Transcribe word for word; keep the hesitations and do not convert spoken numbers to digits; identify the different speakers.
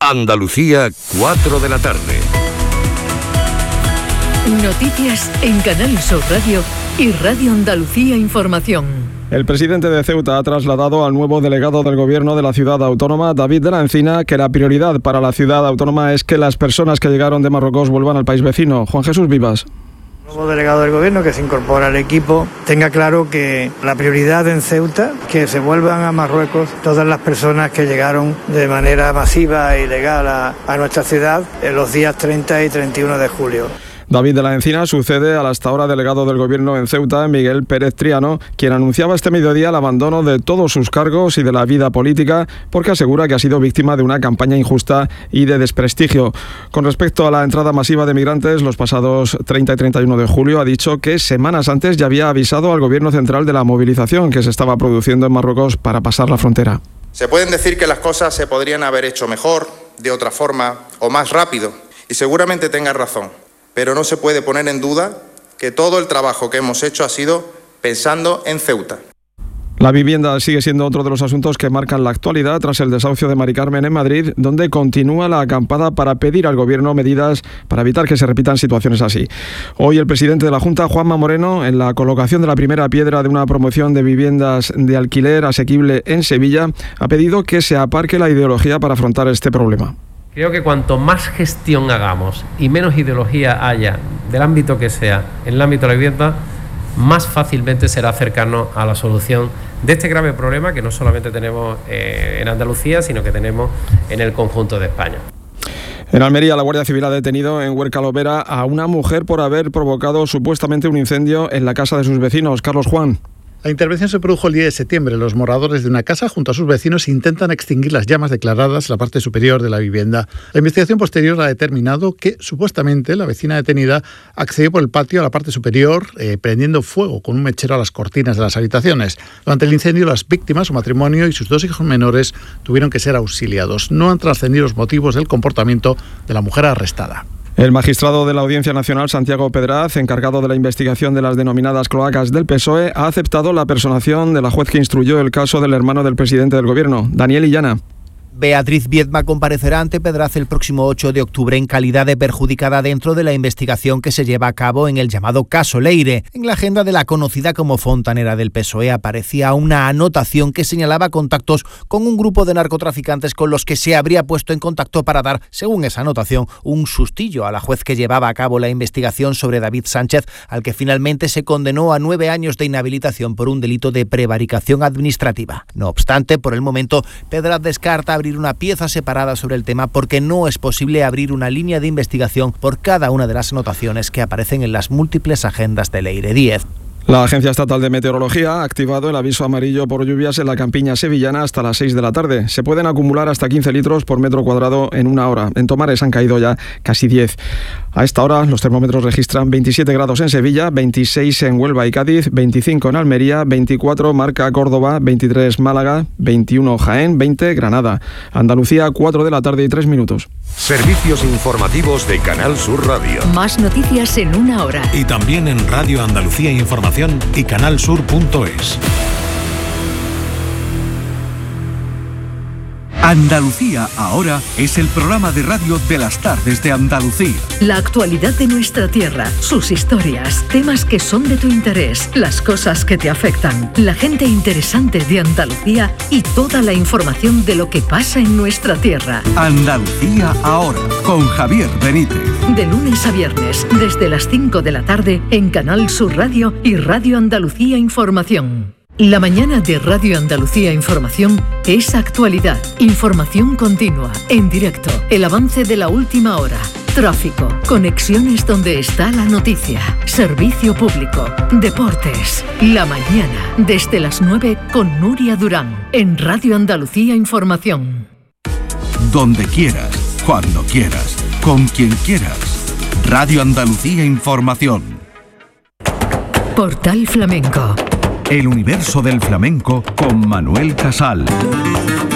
Speaker 1: Andalucía, cuatro de la tarde.
Speaker 2: Noticias en Canal Sur Radio y Radio Andalucía Información.
Speaker 3: El presidente de Ceuta ha trasladado al nuevo delegado del Gobierno de la ciudad autónoma, David de la Encina, que la prioridad para la ciudad autónoma es que las personas que llegaron de Marruecos vuelvan al país vecino. Juan Jesús Vivas.
Speaker 4: El nuevo delegado del Gobierno que se incorpora al equipo tenga claro que la prioridad en Ceuta, que se vuelvan a Marruecos todas las personas que llegaron de manera masiva e ilegal a, a nuestra ciudad en los días treinta y treinta y uno de julio.
Speaker 3: David de la Encina sucede al hasta ahora delegado del Gobierno en Ceuta, Miguel Pérez Triano, quien anunciaba este mediodía el abandono de todos sus cargos y de la vida política, porque asegura que ha sido víctima de una campaña injusta y de desprestigio. Con respecto a la entrada masiva de migrantes los pasados treinta y treinta y uno de julio, ha dicho que semanas antes ya había avisado al Gobierno central de la movilización que se estaba produciendo en Marruecos para pasar la frontera.
Speaker 5: Se pueden decir que las cosas se podrían haber hecho mejor, de otra forma o más rápido, y seguramente tengan razón. Pero no se puede poner en duda que todo el trabajo que hemos hecho ha sido pensando en Ceuta.
Speaker 3: La vivienda sigue siendo otro de los asuntos que marcan la actualidad tras el desahucio de Mari Carmen en Madrid, donde continúa la acampada para pedir al Gobierno medidas para evitar que se repitan situaciones así. Hoy el presidente de la Junta, Juanma Moreno, en la colocación de la primera piedra de una promoción de viviendas de alquiler asequible en Sevilla, ha pedido que se aparque la ideología para afrontar este problema.
Speaker 6: Creo que cuanto más gestión hagamos y menos ideología haya, del ámbito que sea, en el ámbito de la vivienda, más fácilmente será acercarnos a la solución de este grave problema que no solamente tenemos eh, en Andalucía, sino que tenemos en el conjunto de España.
Speaker 3: En Almería, la Guardia Civil ha detenido en Huerca Lobera a una mujer por haber provocado supuestamente un incendio en la casa de sus vecinos. Carlos Juan.
Speaker 7: La intervención se produjo el diez de septiembre. Los moradores de una casa junto a sus vecinos intentan extinguir las llamas declaradas en la parte superior de la vivienda. La investigación posterior ha determinado que, supuestamente, la vecina detenida accedió por el patio a la parte superior, eh, prendiendo fuego con un mechero a las cortinas de las habitaciones. Durante el incendio, las víctimas, su matrimonio y sus dos hijos menores tuvieron que ser auxiliados. No han trascendido los motivos del comportamiento de la mujer arrestada.
Speaker 3: El magistrado de la Audiencia Nacional, Santiago Pedraz, encargado de la investigación de las denominadas cloacas del P S O E, ha aceptado la personación de la juez que instruyó el caso del hermano del presidente del Gobierno, Daniel Illana.
Speaker 8: Beatriz Viedma comparecerá ante Pedraz el próximo ocho de octubre en calidad de perjudicada dentro de la investigación que se lleva a cabo en el llamado caso Leire. En la agenda de la conocida como fontanera del P S O E aparecía una anotación que señalaba contactos con un grupo de narcotraficantes con los que se habría puesto en contacto para dar, según esa anotación, un sustillo a la juez que llevaba a cabo la investigación sobre David Sánchez, al que finalmente se condenó a nueve años de inhabilitación por un delito de prevaricación administrativa. No obstante, por el momento, Pedraz descarta abrir una pieza separada sobre el tema porque no es posible abrir una línea de investigación por cada una de las anotaciones que aparecen en las múltiples agendas de Leire diez.
Speaker 3: La Agencia Estatal de Meteorología ha activado el aviso amarillo por lluvias en la campiña sevillana hasta las seis de la tarde. Se pueden acumular hasta quince litros por metro cuadrado en una hora. En Tomares han caído ya casi diez. A esta hora los termómetros registran veintisiete grados en Sevilla, veintiséis en Huelva y Cádiz, veinticinco en Almería, veinticuatro marca Córdoba, veintitrés Málaga, veintiuno Jaén, veinte Granada. Andalucía, cuatro de la tarde y tres minutos.
Speaker 1: Servicios informativos de Canal Sur Radio.
Speaker 2: Más noticias en una hora.
Speaker 9: Y también en Radio Andalucía Información y canal sur punto es. Andalucía ahora es el programa de radio de las tardes de Andalucía.
Speaker 2: La actualidad de nuestra tierra, sus historias, temas que son de tu interés, las cosas que te afectan, la gente interesante de Andalucía y toda la información de lo que pasa en nuestra tierra.
Speaker 9: Andalucía ahora, con Javier Benítez.
Speaker 2: De lunes a viernes, desde las cinco de la tarde, en Canal Sur Radio y Radio Andalucía Información. La mañana de Radio Andalucía Información es actualidad, información continua, en directo, el avance de la última hora, tráfico, conexiones donde está la noticia, servicio público, deportes. La mañana, desde las nueve con Nuria Durán, en Radio Andalucía Información.
Speaker 9: Donde quieras, cuando quieras, con quien quieras. Radio Andalucía Información.
Speaker 2: Portal Flamenco.
Speaker 9: El universo del flamenco con Manuel Casal.